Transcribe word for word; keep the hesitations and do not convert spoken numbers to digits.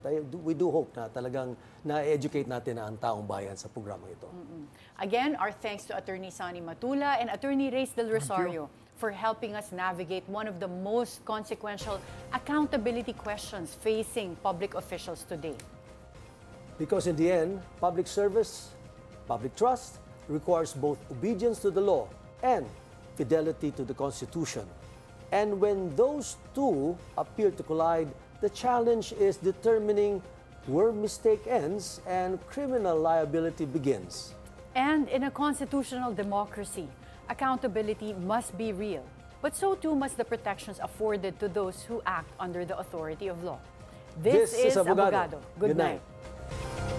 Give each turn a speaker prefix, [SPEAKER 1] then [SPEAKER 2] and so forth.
[SPEAKER 1] Tayo- We do hope na talagang na-educate natin na ang taong bayan sa programa ito.
[SPEAKER 2] Again, our thanks to Attorney Sonny Matula and Attorney Reyes Del Rosario for helping us navigate one of the most consequential accountability questions facing public officials today.
[SPEAKER 1] Because in the end, public service, public trust requires both obedience to the law and fidelity to the Constitution. And when those two appear to collide, the challenge is determining where mistake ends and criminal liability begins.
[SPEAKER 2] And in a constitutional democracy, accountability must be real. But so too must the protections afforded to those who act under the authority of law. This, is Abogado. Good, night.